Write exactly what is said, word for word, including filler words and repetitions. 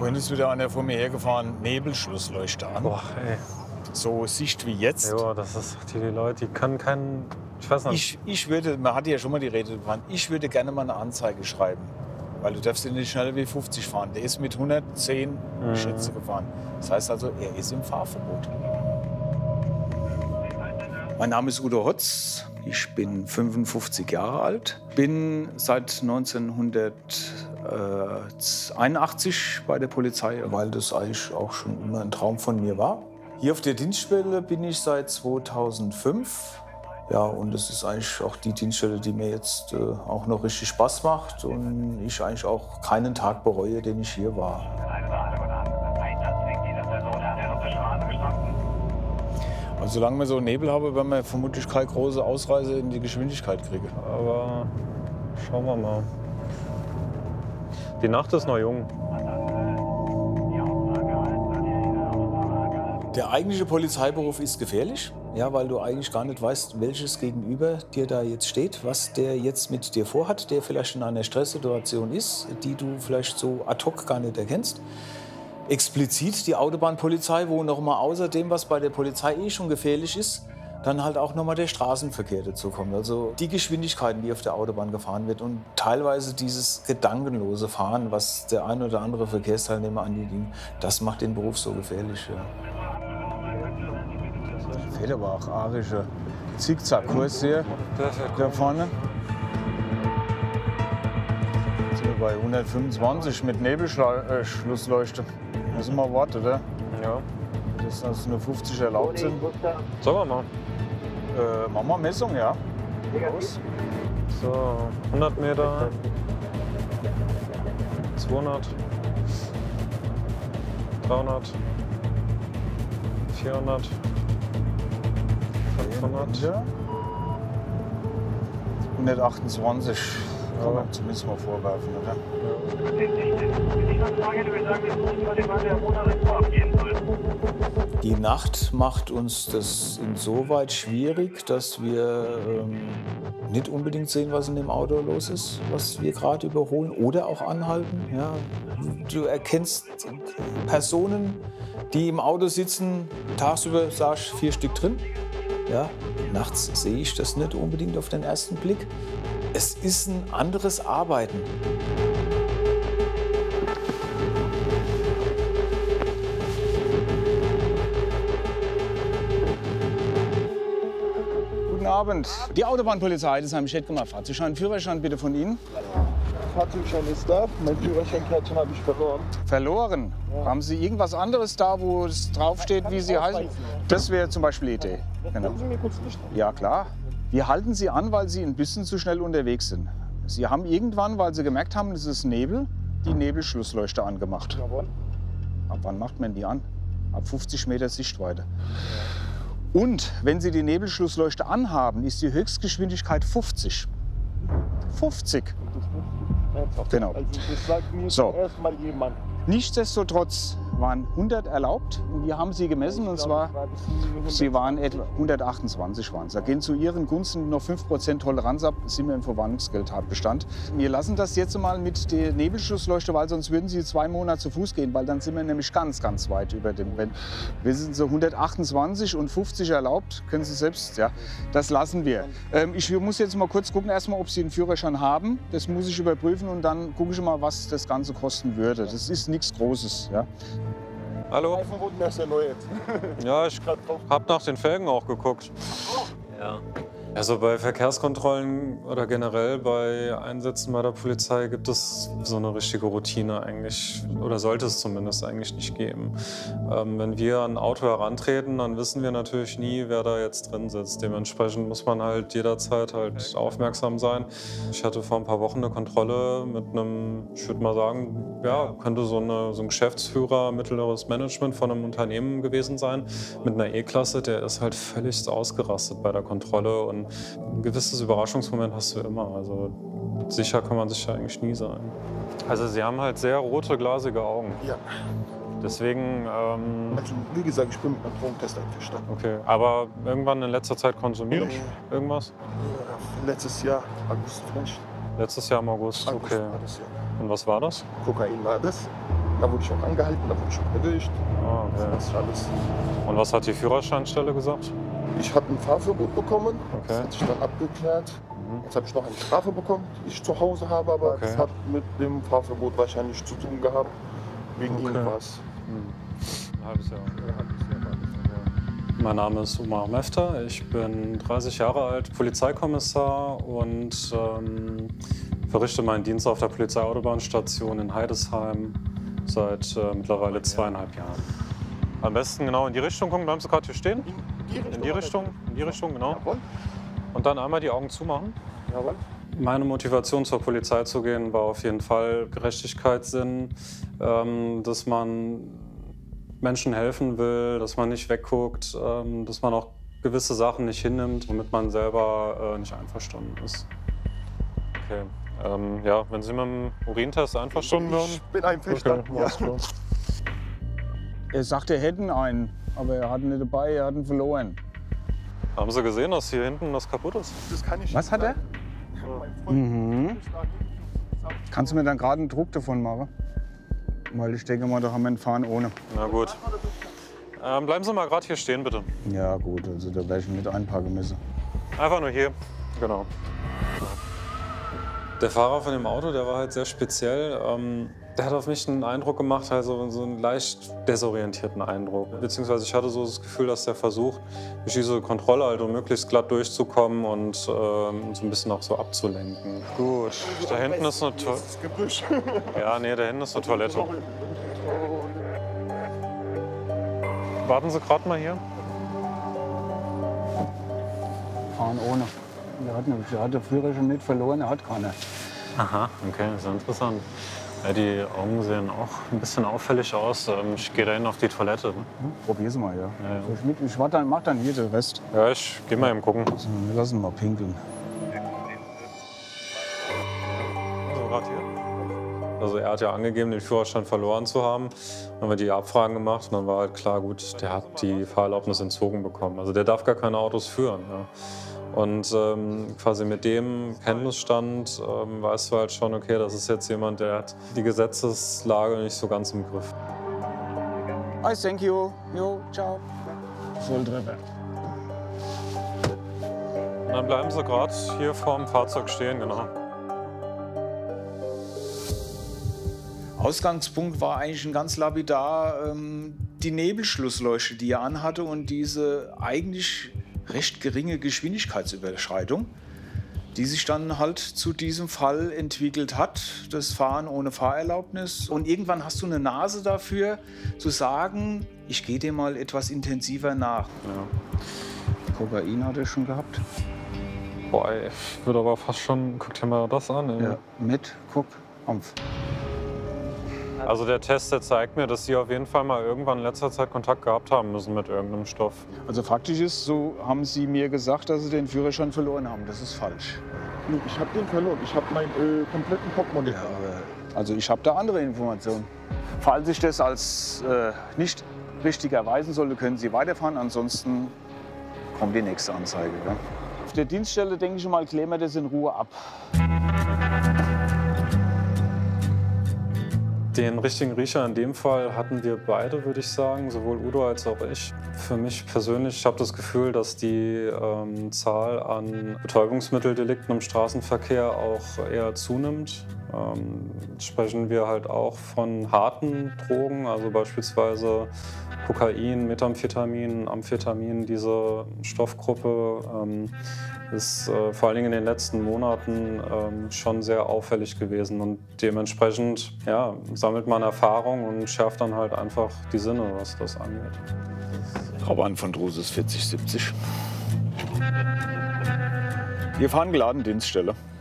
Vorhin ist wieder einer vor mir hergefahren, Nebelschlussleuchte an. Boah, ey. So Sicht wie jetzt. Ja, das ist die Leute, die können keinen. Ich weiß nicht. Ich, ich würde, man hatte ja schon mal die Rede gefahren, ich würde gerne mal eine Anzeige schreiben. Weil du darfst ja nicht schneller wie fünfzig fahren. Der ist mit hundertzehn Mhm. Schätze gefahren. Das heißt also, er ist im Fahrverbot. Mein Name ist Udo Hotz. Ich bin fünfundfünfzig Jahre alt. Bin seit neunzehnhunderteinundachtzig bei der Polizei, weil das eigentlich auch schon immer ein Traum von mir war. Hier auf der Dienststelle bin ich seit zweitausendfünf. Ja, und das ist eigentlich auch die Dienststelle, die mir jetzt äh, auch noch richtig Spaß macht und ich eigentlich auch keinen Tag bereue, den ich hier war. Also solange wir so einen Nebel haben, werden wir vermutlich keine große Ausreise in die Geschwindigkeit kriegen. Aber schauen wir mal. Die Nacht ist noch jung. Der eigentliche Polizeiberuf ist gefährlich, ja, weil du eigentlich gar nicht weißt, welches Gegenüber dir da jetzt steht, was der jetzt mit dir vorhat, der vielleicht in einer Stresssituation ist, die du vielleicht so ad hoc gar nicht erkennst. Explizit die Autobahnpolizei, wo noch mal außer dem, was bei der Polizei eh schon gefährlich ist, dann halt auch noch mal der Straßenverkehr dazu kommt. Also die Geschwindigkeiten, die auf der Autobahn gefahren wird und teilweise dieses gedankenlose Fahren, was der ein oder andere Verkehrsteilnehmer anliegt, das macht den Beruf so gefährlich. Ja. Fährt aber auch arische Zickzackkurs hier da vorne. Jetzt sind wir bei hundertfünfundzwanzig mit Nebelschlussleuchte. Müssen wir warten, oder? Ja. Dass also nur fünfzig erlaubt sind. Sagen wir mal. Äh, machen wir Messung, ja. Los. So, hundert Meter. zweihundert. dreihundert. vierhundert. fünfhundert. hundertachtundzwanzig. Kann man zumindest mal vorwerfen, oder? Die Nacht macht uns das insoweit schwierig, dass wir ähm, nicht unbedingt sehen, was in dem Auto los ist, was wir gerade überholen oder auch anhalten. Ja. Du erkennst Personen, die im Auto sitzen, tagsüber sagst du vier Stück drin. Ja. Nachts sehe ich das nicht unbedingt auf den ersten Blick. Es ist ein anderes Arbeiten. Guten Abend. Die Autobahnpolizei, das haben ich gemacht. Fahrzeugschein, Führerschein bitte von Ihnen. Fahrzeugschein ist da, mein Führerscheinkärtchen habe ich verloren. Verloren? Ja. Haben Sie irgendwas anderes da, wo es draufsteht, wie Sie heißen? Das wäre zum Beispiel die Idee. Genau. Können Sie mir kurz Licht machen? Ja, klar. Wir halten Sie an, weil Sie ein bisschen zu schnell unterwegs sind. Sie haben irgendwann, weil Sie gemerkt haben, es ist Nebel, die Nebelschlussleuchte angemacht. Jawohl. Ab wann macht man die an? Ab fünfzig Meter Sichtweite. Und wenn Sie die Nebelschlussleuchte anhaben, ist die Höchstgeschwindigkeit fünfzig. fünfzig. Genau. Also das sagt mir So. erstmal jemand. Nichtsdestotrotz waren hundert erlaubt und wir haben sie gemessen und zwar, sie waren etwa hundertachtundzwanzig waren es. Da gehen zu ihren Gunsten noch fünf Prozent Toleranz ab, sind wir im Verwandlungsgeldtatbestand. Wir lassen das jetzt mal mit der Nebelschlussleuchte, weil sonst würden sie zwei Monate zu Fuß gehen, weil dann sind wir nämlich ganz, ganz weit über dem. Wenn wir sind so hundertachtundzwanzig und fünfzig erlaubt, können Sie selbst, ja, das lassen wir. Ähm, ich muss jetzt mal kurz gucken, erstmal, ob Sie einen Führerschein haben. Das muss ich überprüfen und dann gucke ich mal, was das Ganze kosten würde. Das ist nichts Großes. Ja. Hallo? Reifenboden, der ist ja neu jetzt. Ja, ich habe nach den Felgen auch geguckt. Ja. Also bei Verkehrskontrollen oder generell bei Einsätzen bei der Polizei gibt es so eine richtige Routine eigentlich, oder sollte es zumindest eigentlich nicht geben. Ähm, wenn wir an ein Auto herantreten, dann wissen wir natürlich nie, wer da jetzt drin sitzt. Dementsprechend muss man halt jederzeit halt aufmerksam sein. Ich hatte vor ein paar Wochen eine Kontrolle mit einem, ich würde mal sagen, ja, könnte so, eine, so ein Geschäftsführer, mittleres Management von einem Unternehmen gewesen sein, mit einer E-Klasse, der ist halt völlig ausgerastet bei der Kontrolle und ein gewisses Überraschungsmoment hast du immer. Also sicher kann man sich ja eigentlich nie sein. Also Sie haben halt sehr rote, glasige Augen. Ja. Deswegen... Ähm, Also, wie gesagt, ich bin mit einem Drogentest einverstanden. okay, aber irgendwann in letzter Zeit konsumiert Nee. irgendwas? Ja, letztes Jahr, August vielleicht. Letztes Jahr im August, August okay. war das, ja. Und was war das? Kokain war das. Da wurde ich auch angehalten, da wurde ich auch erwischt. Ah, okay. Das ist alles. Und was hat die Führerscheinstelle gesagt? Ich habe ein Fahrverbot bekommen, Okay. das hat sich dann abgeklärt. Mhm. Jetzt habe ich noch eine Strafe bekommen, die ich zu Hause habe, aber Okay. das hat mit dem Fahrverbot wahrscheinlich zu tun gehabt. Wegen Okay. irgendwas. Ein halbes Jahr. Mein Name ist Umar Mefta, ich bin dreißig Jahre alt, Polizeikommissar und ähm, verrichte meinen Dienst auf der Polizeiautobahnstation in Heidesheim seit äh, mittlerweile zweieinhalb Jahren. Am besten genau in die Richtung gucken, bleiben Sie gerade hier stehen? In die Richtung? In die Richtung, in die Richtung, genau. Jawohl. Und dann einmal die Augen zumachen. Jawohl. Meine Motivation zur Polizei zu gehen war auf jeden Fall Gerechtigkeitssinn, ähm, dass man Menschen helfen will, dass man nicht wegguckt, ähm, dass man auch gewisse Sachen nicht hinnimmt, womit man selber äh, nicht einverstanden ist. Okay, ähm, ja, wenn Sie mit dem Urintest einverstanden wären? Ich bin einverstanden. Okay, alles klar. Er sagte, er hätte einen, aber er hat ihn nicht dabei, er hat ihn verloren. Haben Sie gesehen, dass hier hinten das kaputt ist? Das kann ich Was hat er? Mhm. Mhm. Kannst du mir dann gerade einen Druck davon machen? Weil ich denke mal, da haben wir einen Fahren ohne. Na gut. Ähm, bleiben Sie mal gerade hier stehen, bitte. Ja gut, also da werde ich mit einpacken müssen. Einfach nur hier. Genau. Der Fahrer von dem Auto, der war halt sehr speziell. Ähm, der hat auf mich einen Eindruck gemacht, also so einen leicht desorientierten Eindruck. Beziehungsweise ich hatte so das Gefühl, dass der Versuch, durch diese Kontrolle halt möglichst glatt durchzukommen und ähm, so ein bisschen auch so abzulenken. Gut, da hinten ist eine Toilette. Das Gebüsch. Ja, nee, da hinten ist eine Toilette. Warten Sie gerade mal hier. Fahren ohne. Er hat, nicht, er hat den Führerschein nicht verloren, er hat keine. Aha, okay, sehr interessant. Ja, die Augen sehen auch ein bisschen auffällig aus. Ähm, Ich gehe da hin auf die Toilette. Hm? Probier's mal, ja. Ja, ja. So, ich mit, ich warte dann, mach dann hier den Rest. Ja, ich gehe mal eben gucken. So, wir lassen mal pinkeln. Also gerade hier. Also er hat ja angegeben, den Führerschein verloren zu haben. Dann haben wir die Abfragen gemacht und dann war halt klar, gut, der hat die Fahrerlaubnis entzogen bekommen. Also der darf gar keine Autos führen. Ja. Und ähm, quasi mit dem Kenntnisstand ähm, weißt du halt schon, okay, das ist jetzt jemand, der hat die Gesetzeslage nicht so ganz im Griff. I thank you. Jo, ciao. Volltreffer. Und dann bleiben sie gerade hier vorm Fahrzeug stehen, genau. Ausgangspunkt war eigentlich ein ganz lapidar ähm, die Nebelschlussleuchte, die er anhatte und diese eigentlich recht geringe Geschwindigkeitsüberschreitung, die sich dann halt zu diesem Fall entwickelt hat, das Fahren ohne Fahrerlaubnis. Und irgendwann hast du eine Nase dafür, zu sagen, ich gehe dir mal etwas intensiver nach. Ja. Kokain hat er schon gehabt. Boah, ey, ich würde aber fast schon, guck dir mal das an. Ey. Ja, mit, guck, Ampf. Also der Test, der zeigt mir, dass Sie auf jeden Fall mal irgendwann in letzter Zeit Kontakt gehabt haben müssen mit irgendeinem Stoff. Also faktisch ist, so haben Sie mir gesagt, dass Sie den Führerschein verloren haben. Das ist falsch. Nee, ich habe den verloren. Ich habe meinen äh, kompletten Portemonnaie Ja, verloren. aber also ich habe da andere Informationen. Falls ich das als äh, nicht richtig erweisen sollte, können Sie weiterfahren. Ansonsten kommt die nächste Anzeige. Ja? Auf der Dienststelle, denke ich mal, klären wir das in Ruhe ab. Den richtigen Riecher in dem Fall hatten wir beide, würde ich sagen, sowohl Udo als auch ich. Für mich persönlich, ich habe das Gefühl, dass die ähm, Zahl an Betäubungsmitteldelikten im Straßenverkehr auch eher zunimmt. Ähm, sprechen wir halt auch von harten Drogen, also beispielsweise Kokain, Methamphetamin, Amphetamin, diese Stoffgruppe ähm, ist äh, vor allen Dingen in den letzten Monaten ähm, schon sehr auffällig gewesen und dementsprechend ja, sammelt man Erfahrung und schärft dann halt einfach die Sinne, was das angeht. Trabant von Drusus vierzig siebzig. Wir fahren geladen Dienststelle.